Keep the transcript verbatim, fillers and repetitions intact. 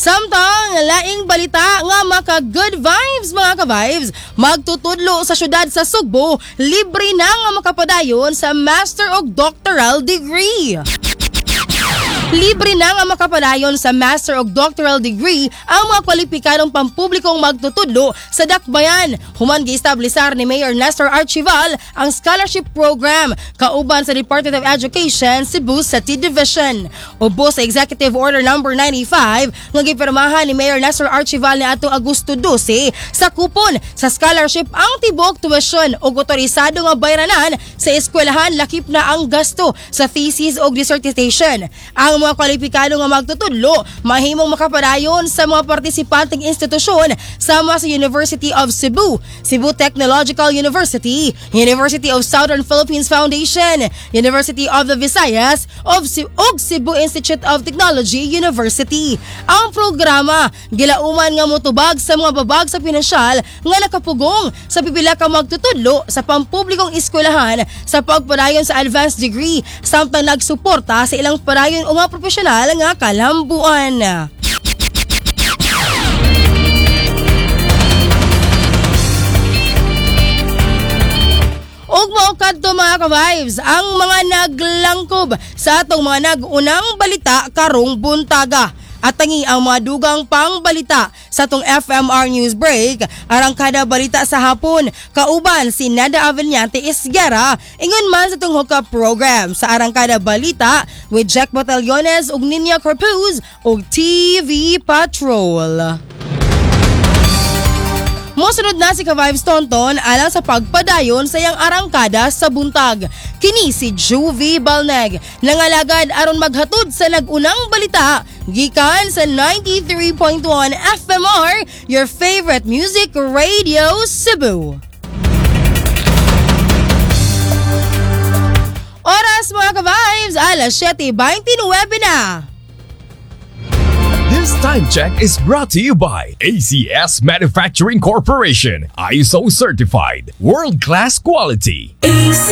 Samtang laing balita nga maka good vibes mga ka-vibes, magtutudlo sa syudad sa Sugbo, libre na nga makapadayon sa master o doctoral degree. Libre na nga makapadayon sa master o doctoral degree ang mga kwalipikadong pampublikong magtutudlo sa dakbayan. Human gi-establisar ni Mayor Nestor Archival ang scholarship program kauban sa Department of Education Cebu City Division. Ubos sa Executive Order number ninety-five nga gipirmahan ni Mayor Nestor Archival ni atong Agosto twelve sa kupon sa scholarship ang tibok tuition ug otorisado nga bayranan sa eskwelahan lakip na ang gasto sa thesis o dissertation. Ang mga kwalipikado nga magtutudlo mahimong makapadayon sa mga partisipanteng institusyon sama sa University of Cebu, Cebu Technological University, University of Southern Philippines Foundation, University of the Visayas of Ce- ug Cebu Institute of Technology University. Ang programa gilauman nga motubag sa mga babag sa pinansyal nga nakapugong sa pipila ka magtutudlo sa pampublikong eskwelahan sa pagpadayon sa advanced degree samtang nagsuporta sa ilang padayon o nga profesional nga kalambuan. Ug mao kadto mga ka-vibes ang mga naglangkob sa atong mga nag-unang balita karong buntaga. At tangi ang mga dugang pangbalita sa atong F M R News Break, arang kada balita sa hapon, kauban si Nada Avellante Isguera, ingon man sa atong hookup program sa arang kada balita with Jack Batallones ug Ninya Corpuz ug T V Patrol. Mosunod na si Ka-Vibes Tonton alang sa pagpadayon sa iyang arangkada sa buntag. Kini si Juvie Balneg, nangalagad aron maghatod sa nagunang balita, gikan sa ninety-three point one F M R, your favorite music radio Cebu. Oras mga Ka-Vibes, alas siyete twenty-nine na. This time check is brought to you by A C S Manufacturing Corporation, I S O certified, world-class quality.